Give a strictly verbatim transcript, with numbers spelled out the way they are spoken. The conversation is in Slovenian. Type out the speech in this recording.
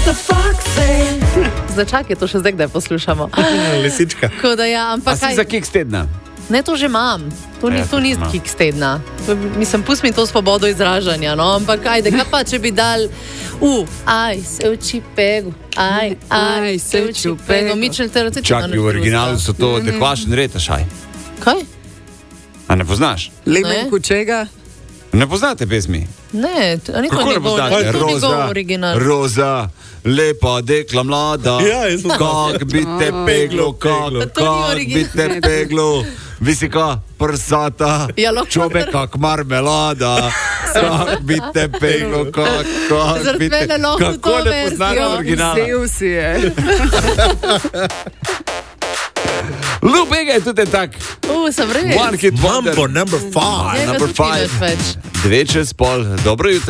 Zdaj čakaj, to še zdaj, kdaj poslušamo. Lisička. Tako da ja, ampak A si za kiks tedna? Ne, to že imam. To ni, Ja, to ni ima. kiks tedna. Mislim, pusti mi to svobodo izražanja, no, ampak ajde, kaj pa, če bi dal u, aj, se uči pegu, aj, aj, se uči pegu. Mičel te roci. Čakaj, v originalu so to tekvašen retašaj. Kaj? A ne poznaš? Lemen kučega. Ne poznate pesmi? Ne, to ni to Kako ne njegov, poznate? to njegov Roza, original. Roza, lepa dekla mlada. Ja, jaz sem- Kak bi te peglo, kak, To ni kak bi te original. peglo. Visika, prsata, Ja, lahko- čobe kak marmelada. Kak bi te peglo, kak, kak Zaradi bi te... mene lahko Kako to ne poznaš verzijo. originala? Vzel si je. Lubega je tudi tak. U, sem res. One hit wonder. Mambo number five. Njega number tudi ni five. več več. Dve čez pol, dobro jutro.